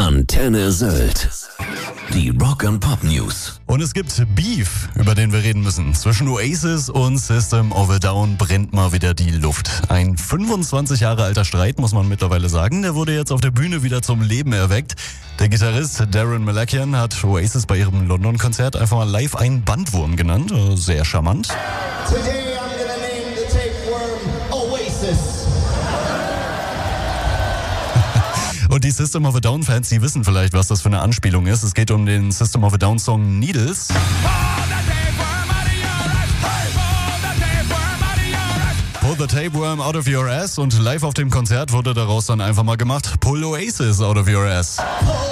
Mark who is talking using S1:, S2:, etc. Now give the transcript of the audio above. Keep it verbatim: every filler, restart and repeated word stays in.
S1: Antenne Sylt. Die Rock and Pop News.
S2: Und es gibt Beef, über den wir reden müssen. Zwischen Oasis und System of a Down brennt mal wieder die Luft. Ein fünfundzwanzig Jahre alter Streit, muss man mittlerweile sagen. Der wurde jetzt auf der Bühne wieder zum Leben erweckt. Der Gitarrist Darren Malakian hat Oasis bei ihrem London-Konzert einfach mal live einen Bandwurm genannt. Sehr charmant.
S3: Today I'm gonna name the tapeworm Oasis.
S2: Und die System of a Down-Fans, die wissen vielleicht, was das für eine Anspielung ist. Es geht um den System of a Down-Song Needles. Pull the tapeworm out of your ass. Und live auf dem Konzert wurde daraus dann einfach mal gemacht, Pull Oasis out of your ass.